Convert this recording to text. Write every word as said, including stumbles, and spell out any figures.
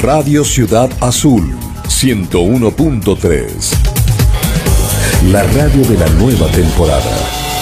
Radio Ciudad Azul, ciento uno punto tres. La radio de la nueva temporada.